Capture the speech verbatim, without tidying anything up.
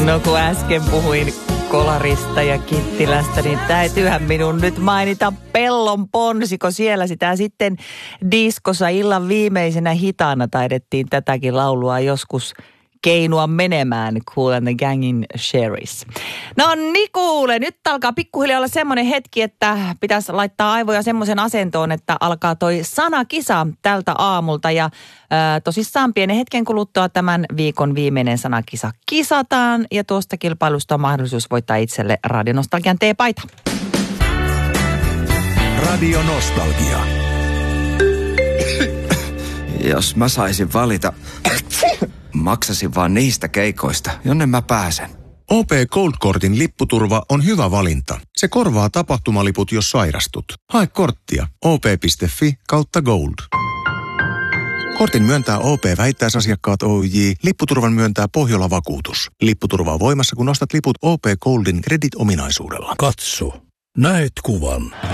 No kun äsken puhuin Kolarista ja Kittilästä, niin täytyyhän minun nyt mainita Pellon Ponsiko. Siellä sitä sitten diskossa illan viimeisenä hitaana taidettiin tätäkin laulua joskus keinua menemään, Kool and the Gangin Sherry's. No niin kuule, nyt alkaa pikkuhiljaa olla semmoinen hetki, että pitäisi laittaa aivoja semmoisen asentoon, että alkaa toi sanakisa tältä aamulta. Ja ää, tosissaan pienen hetken kuluttua tämän viikon viimeinen sanakisa kisataan. Ja tuosta kilpailusta on mahdollisuus voittaa itselle Radionostalgian teepaita. Radionostalgia. Jos mä saisin valita, maksasin vaan niistä keikoista, jonne mä pääsen. O P Gold-kortin lipputurva on hyvä valinta. Se korvaa tapahtumaliput, jos sairastut. Hae korttia o p piste f i kautta gold. Kortin myöntää O P-vähittäisasiakkaat Oyj. Lipputurvan myöntää Pohjola-vakuutus. Lipputurva on voimassa, kun ostat liput O P Goldin Credit-ominaisuudella. Katso, näet kuvan.